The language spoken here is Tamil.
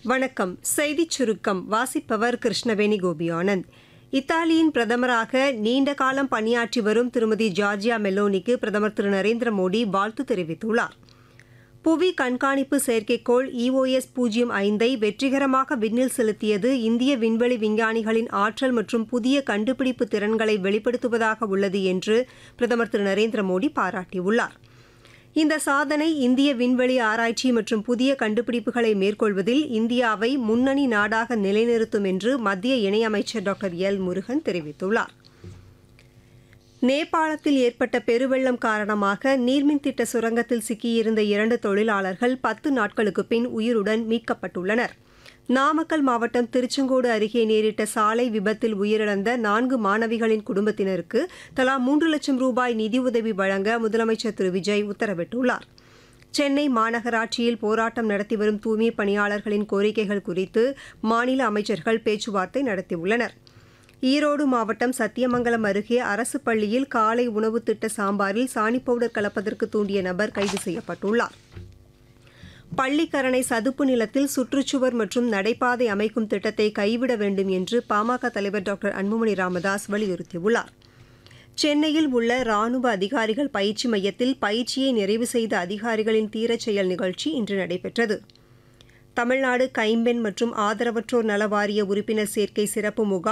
வணக்கம். செய்திச் சுருக்கம் வாசிப்பவர் கிருஷ்ணவேணி கோபியானந்த். இத்தாலியின் பிரதமராக நீண்ட காலம் பணியாற்றி வரும் திருமதி ஜார்ஜியா மெலோனிக்கு பிரதமர் திரு நரேந்திர மோடி வாழ்த்து தெரிவித்துள்ளார். புவி கண்காணிப்பு செயற்கைக்கோள் EOS-05 வெற்றிகரமாக விண்ணில் செலுத்தியது இந்திய விண்வெளி விஞ்ஞானிகளின் ஆற்றல் மற்றும் புதிய கண்டுபிடிப்பு திறன்களை வெளிப்படுத்துவதாக உள்ளது என்று பிரதமர் திரு நரேந்திர மோடி பாராட்டியுள்ளார். இந்த சாதனை இந்திய விண்வெளி ஆராய்ச்சி மற்றும் புதிய கண்டுபிடிப்புகளை மேற்கொள்வதில் இந்தியாவை முன்னணி நாடாக நிலைநிறுத்தும் என்று மத்திய இணையமைச்சர் டாக்டர் எல் முருகன் தெரிவித்துள்ளார். நேபாளத்தில் ஏற்பட்ட பெருவெள்ளம் காரணமாக நீர்மின் திட்ட சுரங்கத்தில் சிக்கியிருந்த 2 தொழிலாளர்கள் 10 நாட்களுக்கு பின் உயிருடன் மீட்கப்பட்டுள்ளனர். நாமக்கல் மாவட்டம் திருச்செங்கோடு அருகே நேரிட்ட சாலை விபத்தில் உயிரிழந்த 4 மாணவிகளின் குடும்பத்தினருக்கு தலா 3 லட்சம் ரூபாய் நிதியுதவி வழங்க முதலமைச்சர் திரு விஜய் உத்தரவிட்டுள்ளார். சென்னை மாநகராட்சியில் போராட்டம் நடத்தி வரும் தூய்மை பணியாளர்களின் கோரிக்கைகள் குறித்து மாநில அமைச்சர்கள் பேச்சுவார்த்தை நடத்தியுள்ளனர். ஈரோடு மாவட்டம் சத்தியமங்கலம் அருகே அரசு பள்ளியில் காலை உணவு திட்ட சாம்பாரில் சாணி பவுடர் கலப்பதற்கு தூண்டிய நபர் கைது செய்யப்பட்டுள்ளார். பள்ளிக்கரணை சதுப்பு நிலத்தில் சுற்றுச்சுவர் மற்றும் நடைபாதை அமைக்கும் திட்டத்தை கைவிட வேண்டும் என்று பாமக தலைவர் டாக்டர் அன்புமணி ராமதாஸ் வலியுறுத்தியுள்ளார். சென்னையில் உள்ள ராணுவ அதிகாரிகள் பயிற்சி மையத்தில் பயிற்சியை நிறைவு செய்த அதிகாரிகளின் தீரச் செயல் நிகழ்ச்சி இன்று நடைபெற்றது. தமிழ்நாடு கைம்பெண் மற்றும் ஆதரவற்றோர் நல வாரிய உறுப்பினர் சேர்க்கை சிறப்பு முகாம்